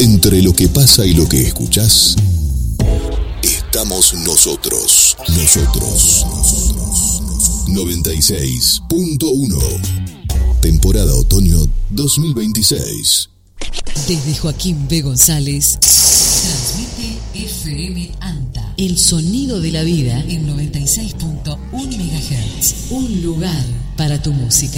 Entre lo que pasa y lo que escuchás, estamos nosotros. 96.1. Temporada otoño 2026. Desde Joaquín B. González, transmite FM Anta. El sonido de la vida en 96.1 MHz. Un lugar para tu música.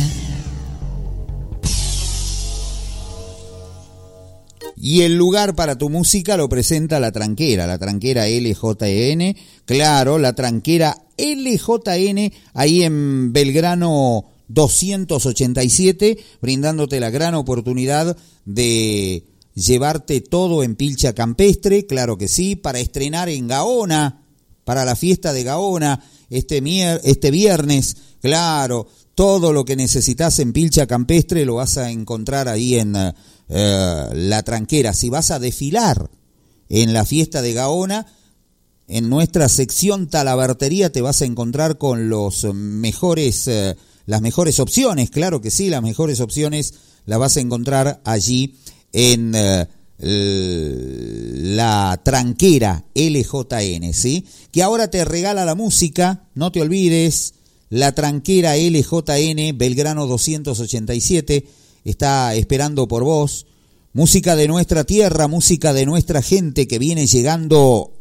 Y el lugar para tu música lo presenta la tranquera LJN. Claro, la tranquera LJN, ahí en Belgrano 287, brindándote la gran oportunidad de llevarte todo en pilcha campestre, claro que sí, para estrenar en Gaona, para la fiesta de Gaona, este viernes, claro, todo lo que necesitas en pilcha campestre lo vas a encontrar ahí en la tranquera. Si vas a desfilar en la fiesta de Gaona, en nuestra sección talabartería te vas a encontrar con los mejores, las mejores opciones, claro que sí, las mejores opciones las vas a encontrar allí en la tranquera LJN, ¿sí? Que ahora te regala la música, no te olvides, la tranquera LJN, Belgrano 287, está esperando por vos. Música de nuestra tierra, música de nuestra gente que viene llegando